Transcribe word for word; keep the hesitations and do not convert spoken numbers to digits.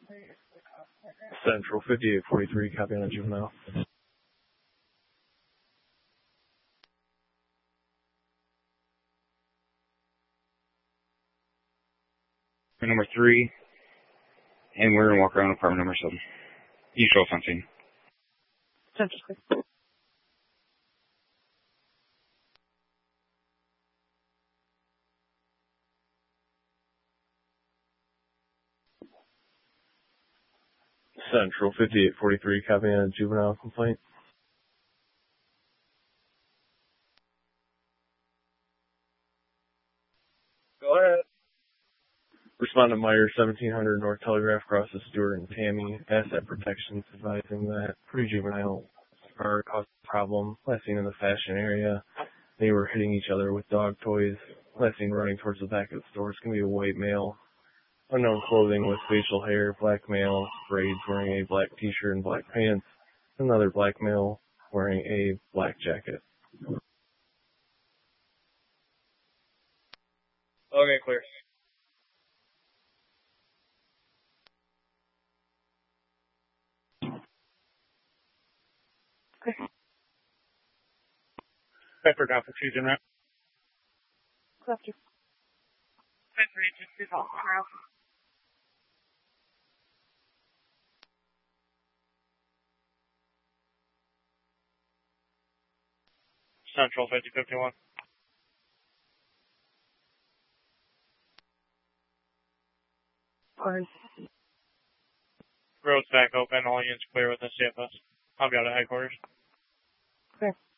Central fifty-eight forty-three, copy on a juvenile. Number three, and we're going to walk around apartment number seven. You show us on scene. Central. Central fifty-eight forty-three, copy on a juvenile complaint. Go ahead. Respond to Meyer, seventeen hundred North Telegraph, crosses Stewart and Tammy. Asset protections advising that pre-juvenile car caused a problem. Last seen in the fashion area. They were hitting each other with dog toys. Last seen running towards the back of the store. It's going to be a white male. Unknown clothing with facial hair. Black male. Braids, wearing a black t-shirt and black pants. Another black male wearing a black jacket. Okay, clear. Pepper down for Susan, right? Left you. Pepper agency, Carl. Central fifty fifty-one. Pardon. Road's back open. All units clear with the C F S. I'll be out of headquarters. Okay.